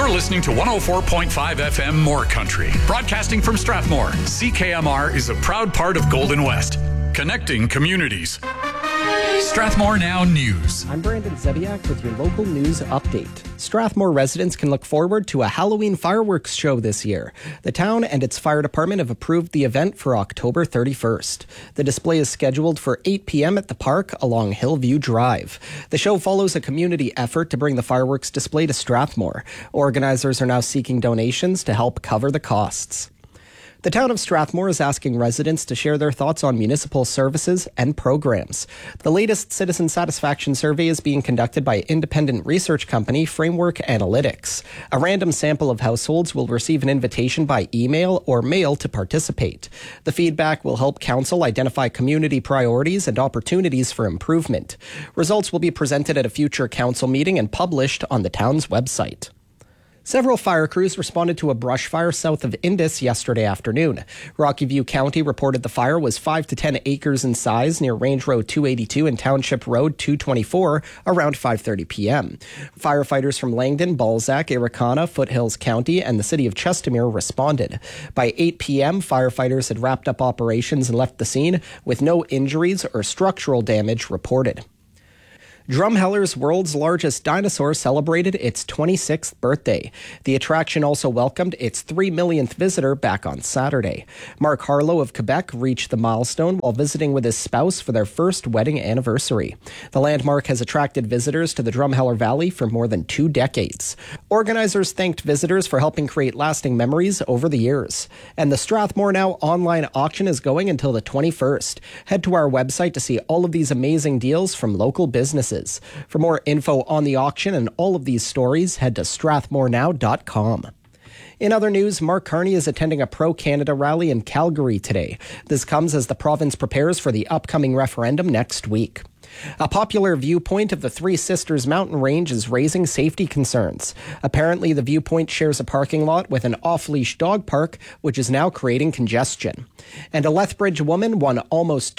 You're listening to 104.5 FM More Country. Broadcasting from Strathmore, CKMR is a proud part of Golden West, connecting communities. Strathmore Now News. I'm Brandon Zebiak with your local news update. Strathmore residents can look forward to a Halloween fireworks show this year. The town and its fire department have approved the event for October 31st. The display is scheduled for 8 p.m. at the park along Hillview Drive. The show follows a community effort to bring the fireworks display to Strathmore. Organizers are now seeking donations to help cover the costs. The town of Strathmore is asking residents to share their thoughts on municipal services and programs. The latest citizen satisfaction survey is being conducted by independent research company Framework Analytics. A random sample of households will receive an invitation by email or mail to participate. The feedback will help council identify community priorities and opportunities for improvement. Results will be presented at a future council meeting and published on the town's website. Several fire crews responded to a brush fire south of Indus yesterday afternoon. Rocky View County reported the fire was 5 to 10 acres in size near Range Road 282 and Township Road 224 around 5:30 p.m. Firefighters from Langdon, Balzac, Arikana, Foothills County, and the city of Chestermere responded. By 8 p.m., firefighters had wrapped up operations and left the scene with no injuries or structural damage reported. Drumheller's world's largest dinosaur celebrated its 26th birthday. The attraction also welcomed its 3 millionth visitor back on Saturday. Mark Harlow of Quebec reached the milestone while visiting with his spouse for their first wedding anniversary. The landmark has attracted visitors to the Drumheller Valley for more than 2 decades. Organizers thanked visitors for helping create lasting memories over the years. And the Strathmore Now online auction is going until the 21st. Head to our website to see all of these amazing deals from local businesses. For more info on the auction and all of these stories, head to strathmorenow.com. In other news, Mark Carney is attending a pro-Canada rally in Calgary today. This comes as the province prepares for the upcoming referendum next week. A popular viewpoint of the Three Sisters mountain range is raising safety concerns. Apparently, the viewpoint shares a parking lot with an off-leash dog park, which is now creating congestion. And a Lethbridge woman won almost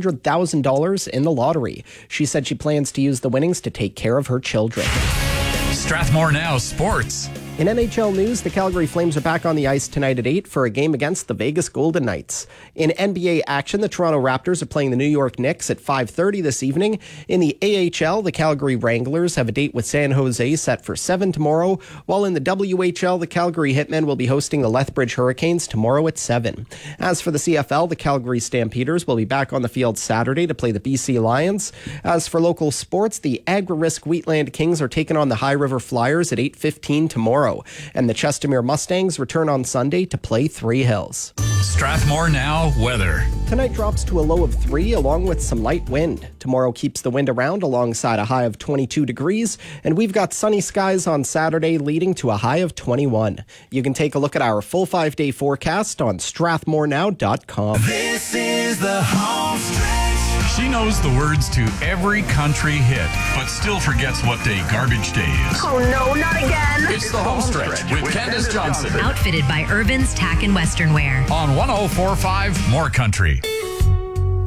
$200,000 in the lottery. She said she plans to use the winnings to take care of her children. Strathmore Now Sports. In NHL news, the Calgary Flames are back on the ice tonight at 8 for a game against the Vegas Golden Knights. In NBA action, the Toronto Raptors are playing the New York Knicks at 5:30 this evening. In the AHL, the Calgary Wranglers have a date with San Jose set for 7 tomorrow, while in the WHL, the Calgary Hitmen will be hosting the Lethbridge Hurricanes tomorrow at 7. As for the CFL, the Calgary Stampeders will be back on the field Saturday to play the BC Lions. As for local sports, the Agri-Risk Wheatland Kings are taking on the High River Flyers at 8:15 tomorrow. And the Chestermere Mustangs return on Sunday to play Three Hills. Strathmore Now weather. Tonight drops to a low of 3 along with some light wind. Tomorrow keeps the wind around alongside a high of 22 degrees. And we've got sunny skies on Saturday leading to a high of 21. You can take a look at our full 5-day forecast on strathmorenow.com. This is the home stretch. She knows the words to every country hit, but still forgets what day garbage day is. Oh no, not again. It's the home stretch with Candace Johnson. Outfitted by Irvin's Tack and Western Wear. On 104.5 More Country.